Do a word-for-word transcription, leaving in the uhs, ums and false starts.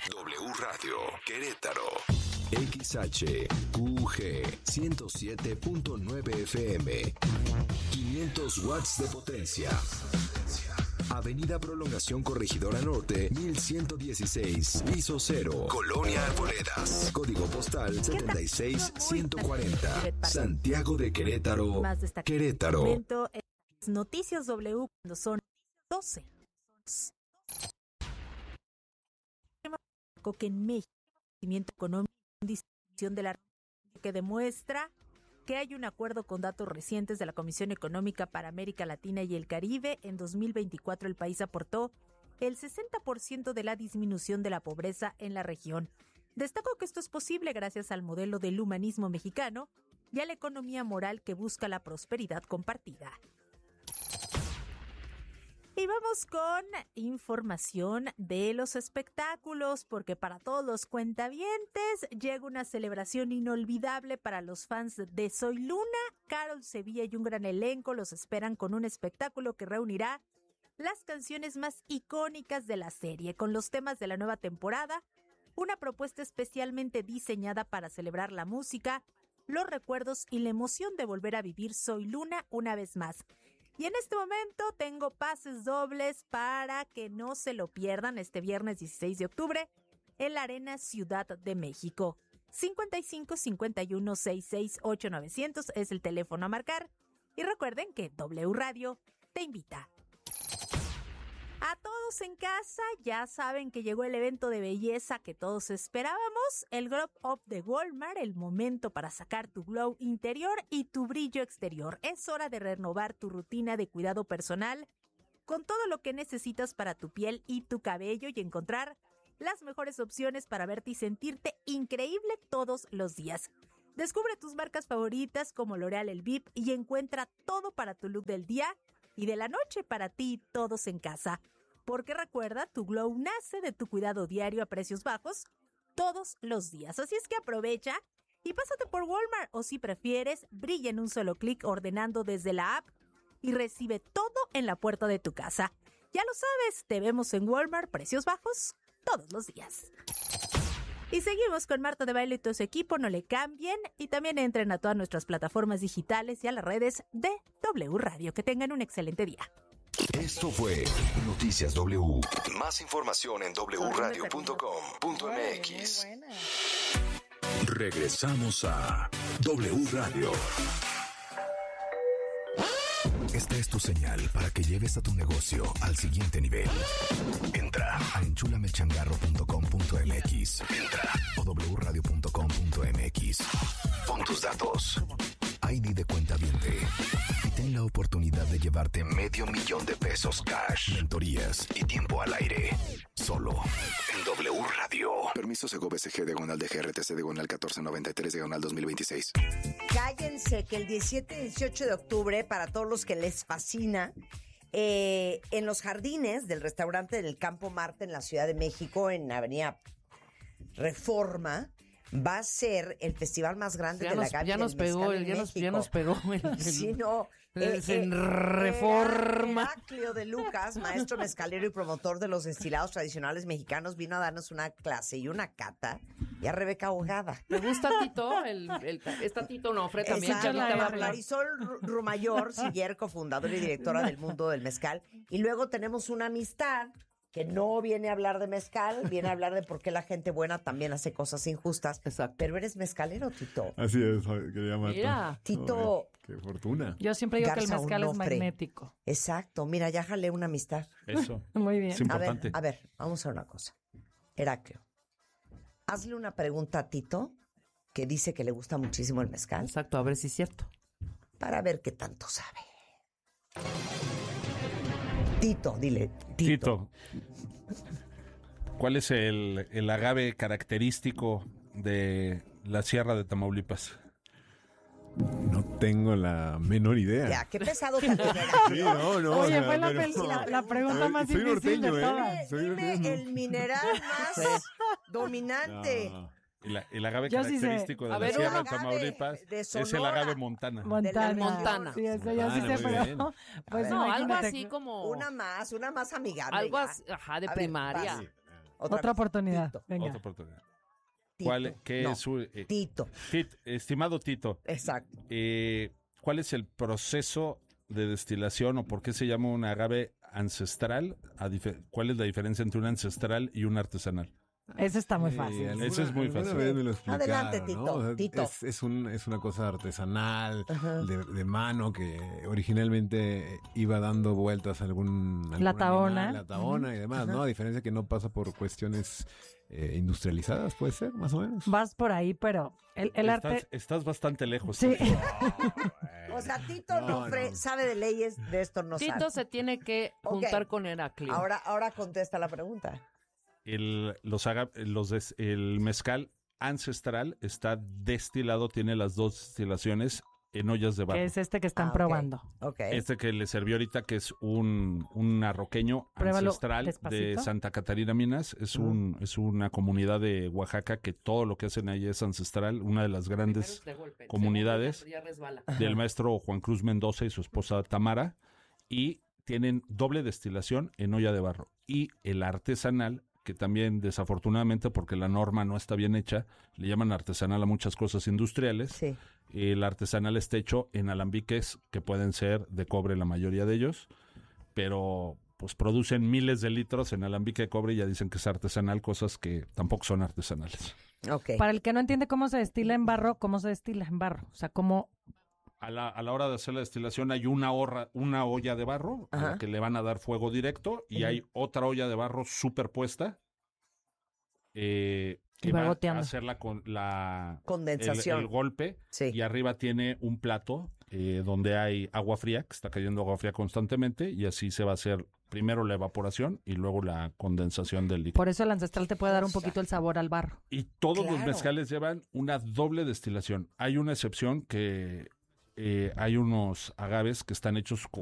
W Radio Querétaro. X H Q G ciento siete punto nueve F M. quinientos watts de potencia. Avenida Prolongación Corregidora Norte, mil ciento dieciséis, piso cero, Colonia Arboledas. Código postal setenta y seis ciento cuarenta. Santiago de Querétaro, Querétaro. Noticias W cuando son doce. Que en México, el crecimiento económico es una de la que demuestra que hay un acuerdo con datos recientes de la Comisión Económica para América Latina y el Caribe. En dos mil veinticuatro el país aportó el sesenta por ciento de la disminución de la pobreza en la región. Destacó que esto es posible gracias al modelo del humanismo mexicano y a la economía moral que busca la prosperidad compartida. Y vamos con información de los espectáculos, porque para todos los cuentavientes llega una celebración inolvidable para los fans de Soy Luna. Carol Sevilla y un gran elenco los esperan con un espectáculo que reunirá las canciones más icónicas de la serie, con los temas de la nueva temporada, una propuesta especialmente diseñada para celebrar la música, los recuerdos y la emoción de volver a vivir Soy Luna una vez más. Y en este momento tengo pases dobles para que no se lo pierdan este viernes dieciséis de octubre en la Arena Ciudad de México. cincuenta y cinco, cincuenta y uno, sesenta y seis, ocho mil novecientos es el teléfono a marcar. Y recuerden que W Radio te invita. A todos en casa, ya saben que llegó el evento de belleza que todos esperábamos, el Glow Up de Walmart, el momento para sacar tu glow interior y tu brillo exterior. Es hora de renovar tu rutina de cuidado personal con todo lo que necesitas para tu piel y tu cabello y encontrar las mejores opciones para verte y sentirte increíble todos los días. Descubre tus marcas favoritas como L'Oréal El V I P y encuentra todo para tu look del día y de la noche para ti todos en casa. Porque recuerda, tu glow nace de tu cuidado diario a precios bajos todos los días. Así es que aprovecha y pásate por Walmart, o si prefieres, brilla en un solo clic ordenando desde la app y recibe todo en la puerta de tu casa. Ya lo sabes, te vemos en Walmart, precios bajos todos los días. Y seguimos con Marta de Baile y todo su equipo, no le cambien, y también entren a todas nuestras plataformas digitales y a las redes de W Radio. Que tengan un excelente día. Esto fue Noticias W. Más información en doble u radio punto com punto m x. Regresamos a W Radio. Esta es tu señal para que lleves a tu negocio al siguiente nivel. Entra a enchulamechangarro punto com punto m x. Entra o doble u radio punto com punto m x. Pon tus datos. I D de cuentaviente. Y ten la oportunidad de llevarte medio millón de pesos cash, mentorías y tiempo al aire. Solo en W Radio. Permiso Sego B C G diagonal de G R T C diagonal catorce noventa y tres diagonal dos mil veintiséis. Cállense que el diecisiete y dieciocho de octubre, para todos los que les fascina, eh, en los jardines del restaurante del Campo Marte en la Ciudad de México, en Avenida Reforma, va a ser el festival más grande ya de nos, la Gaby ya nos pegó el, ya nos, ya nos pegó el, el, sí, no, el, eh, en eh, Reforma. Heraclio de Lucas, maestro mezcalero y promotor de los destilados tradicionales mexicanos, vino a darnos una clase y una cata, y a Rebeca ahogada. ¿Te gusta Tito? El, el, está Tito Onofre también. Exacto, Marisol Rumayor, Siller, cofundadora y directora del Mundo del Mezcal. Y luego tenemos una amistad que no viene a hablar de mezcal, viene a hablar de por qué la gente buena también hace cosas injustas. Exacto. Pero eres mezcalero, Tito. Así es, quería Marta. Mira. Tito. Oh, qué fortuna. Yo siempre digo Garza que el mezcal Onofre. es magnético. Exacto. Mira, ya jalé una amistad. Eso. Muy bien. Es importante. A ver, a ver, vamos a ver una cosa. Heraclio, hazle una pregunta a Tito, que dice que le gusta muchísimo el mezcal. Exacto, a ver si es cierto. Para ver qué tanto sabe. Tito, dile. Tito. ¿Cuál es el, el agave característico de la Sierra de Tamaulipas? No tengo la menor idea. Ya, qué pesado también era. Sí, no, no. Oye, o sea, fue la, pero- pel- la, la pregunta Soy- más soy difícil norteño, de ¿eh? todas. Soy Dime norteño. el mineral más dominante. No. El, el agave Yo sí sé. característico de A la ver, Sierra un de agave Tamaulipas de es el Sonora. agave montana. Montana. Montana. Sí, eso yo sí Montana, sé, muy pero bien. pues ver, no, no, algo imagínate así como Una más, una más amigable. algo ya. así, ajá, de A ver, primaria. vas. Otra, Otra vez. oportunidad. Tito. Venga. Otra oportunidad. Tito. ¿Cuál, qué No, es su, eh, Tito. Tit- estimado Tito, Exacto. eh, ¿cuál es el proceso de destilación o por qué se llama un agave ancestral? A dife- ¿Cuál es la diferencia entre un ancestral y un artesanal? Ese está muy Sí, fácil. alguna- Ese es muy alguna fácil. vez me lo explicaron, Adelante, ¿no? Tito, O sea, Tito. Es, es, un, es una cosa artesanal, Ajá. de, de mano, que originalmente iba dando vueltas a algún... La alguna taona. animal, La taona y demás, ¿no? A diferencia que no pasa por cuestiones eh, industrializadas, puede ser, más o menos. Vas por ahí, pero el, el estás, arte... estás bastante lejos. Sí. O sea, Tito No, Nofre no. sabe de leyes, de esto no Tito sabe. se tiene que Ok. juntar con Heraclio. Ahora, ahora contesta la pregunta. El, los aga- los des- el mezcal ancestral está destilado, tiene las dos destilaciones en ollas de barro. Que es este que están Ah, ok. probando. Ok. Este que le sirvió ahorita, que es un, un arroqueño Pruébalo ancestral de despacito. Santa Catarina Minas. Es, un, es una comunidad de Oaxaca que todo lo que hacen ahí es ancestral. Una de las grandes Primero es de golpe, comunidades segundo ya- ya resbala. del maestro Juan Cruz Mendoza y su esposa Tamara. Y tienen doble destilación en olla de barro. Y el artesanal, que también desafortunadamente, porque la norma no está bien hecha, le llaman artesanal a muchas cosas industriales. Sí. El artesanal está hecho en alambiques que pueden ser de cobre la mayoría de ellos, pero pues producen miles de litros en alambique de cobre y ya dicen que es artesanal, cosas que tampoco son artesanales. Ok. Para el que no entiende cómo se destila en barro, ¿cómo se destila en barro? O sea, cómo... A la, a la hora de hacer la destilación hay una, horra, una olla de barro a Ajá. la que le van a dar fuego directo y Ujú. hay otra olla de barro superpuesta eh, que Y va va a goteando. hacer la, con, la, el, Condensación. el golpe Sí. y arriba tiene un plato eh, donde hay agua fría, que está cayendo agua fría constantemente y así se va a hacer primero la evaporación y luego la condensación del líquido. Por eso el ancestral te puede dar un poquito el sabor al barro. Y todos los Claro. mezcales llevan una doble destilación. Hay una excepción que eh, hay unos agaves que están hechos con